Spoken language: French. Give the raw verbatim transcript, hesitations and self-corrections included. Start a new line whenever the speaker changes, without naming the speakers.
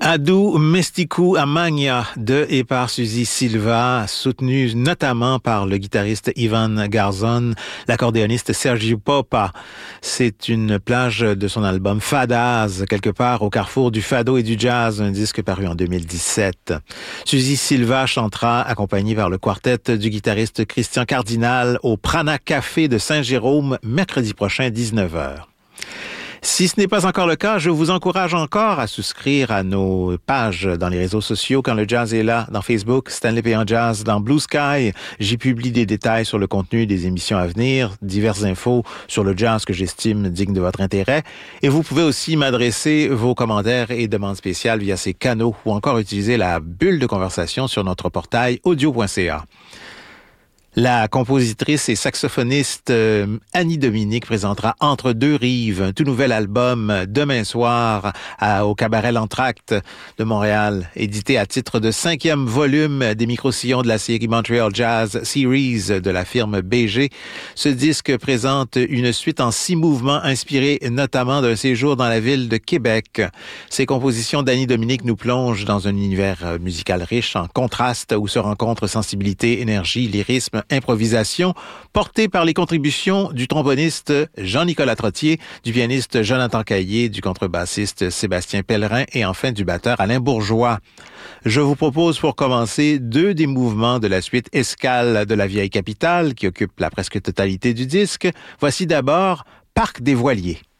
Adu Mestiku Amagna de et par Suzy Silva, soutenu notamment par le guitariste Ivan Garzon, l'accordéoniste Sergiu Popa. C'est une plage de son album Fadaz, quelque part au carrefour du fado et du jazz, un disque paru en deux mille dix-sept. Suzy Silva chantera, accompagnée par le quartet du guitariste Christian Cardinal, au Prana Café de Saint-Jérôme, mercredi prochain, dix-neuf heures. Si ce n'est pas encore le cas, je vous encourage encore à souscrire à nos pages dans les réseaux sociaux quand le jazz est là, dans Facebook, Stanley Péan Jazz, dans Blue Sky. J'y publie des détails sur le contenu des émissions à venir, diverses infos sur le jazz que j'estime digne de votre intérêt. Et vous pouvez aussi m'adresser vos commentaires et demandes spéciales via ces canaux ou encore utiliser la bulle de conversation sur notre portail audio point c a. La compositrice et saxophoniste euh, Annie Dominique présentera Entre deux rives, un tout nouvel album demain soir à, au Cabaret L'Entracte de Montréal, édité à titre de cinquième volume des micro-sillons de la série Montreal Jazz Series de la firme B G. Ce disque présente une suite en six mouvements inspirés notamment d'un séjour dans la ville de Québec. Ces compositions d'Annie Dominique nous plongent dans un univers musical riche en contraste où se rencontrent sensibilité, énergie, lyrisme, improvisation, portée par les contributions du tromboniste Jean-Nicolas Trottier, du pianiste Jonathan Caillé, du contrebassiste Sébastien Pellerin et enfin du batteur Alain Bourgeois. Je vous propose pour commencer deux des mouvements de la suite Escale de la vieille capitale qui occupe la presque totalité du disque. Voici d'abord Parc des Voiliers.